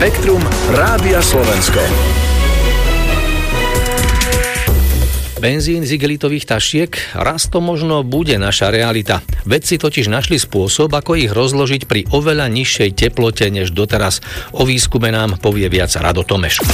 Spektrum Rádia Slovensko. Benzín z igelitových tašiek? Raz to možno bude naša realita. Vedci totiž našli spôsob, ako ich rozložiť pri oveľa nižšej teplote než doteraz. O výskume nám povie viac Rado Tomeš.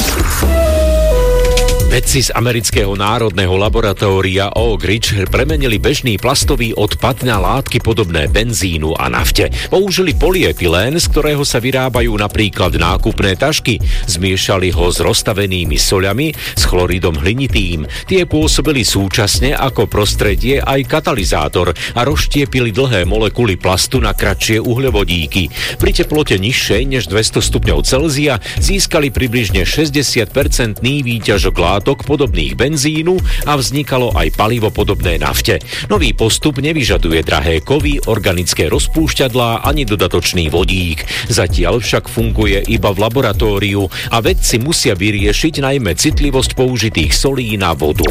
Vedci z amerického národného laboratória Oak Ridge premenili bežný plastový odpad na látky podobné benzínu a nafte. Použili polyetylén, z ktorého sa vyrábajú napríklad nákupné tašky. Zmiešali ho s rozstavenými soľami, s chloridom hlinitým. Tie pôsobili súčasne ako prostredie aj katalizátor a rozštiepili dlhé molekuly plastu na kratšie uhľovodíky. Pri teplote nižšej než 200 stupňov Celzia získali približne 60% výťažok látok podobných benzínu a vznikalo aj palivo podobné nafte. Nový postup nevyžaduje drahé kovy, organické rozpúšťadlá ani dodatočný vodík. Zatiaľ však funguje iba v laboratóriu a vedci musia vyriešiť najmä citlivosť použitých solí na vodu.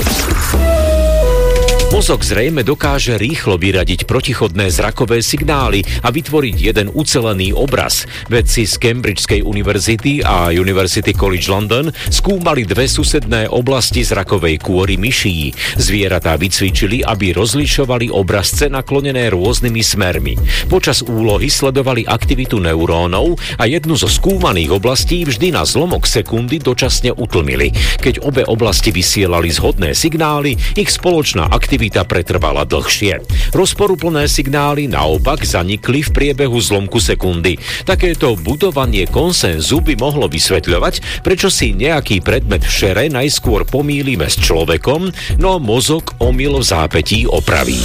Mozog zrejme dokáže rýchlo vyradiť protichodné zrakové signály a vytvoriť jeden ucelený obraz. Vedci z Cambridgeskej univerzity a University College London skúmali dve susedné oblasti zrakovej kôry myší. Zvieratá vycvičili, aby rozlišovali obrazce naklonené rôznymi smermi. Počas úlohy sledovali aktivitu neurónov a jednu zo skúmaných oblastí vždy na zlomok sekundy dočasne utlmili. Keď obe oblasti vysielali zhodné signály, ich spoločná aktivita pretrvala dlhšie. Rozporuplné signály naopak zanikli v priebehu zlomku sekundy. Takéto budovanie konsenzu by mohlo vysvetľovať, prečo si nejaký predmet v šere najskôr pomýlime s človekom, no mozog omyl v zápätí opraví.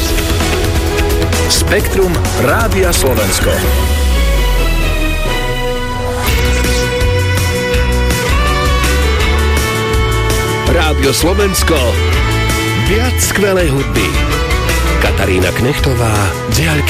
Spektrum Rádia Slovensko. Rádio Slovensko. Viac skvelej hudby. Katarína Knechtová, diaľky.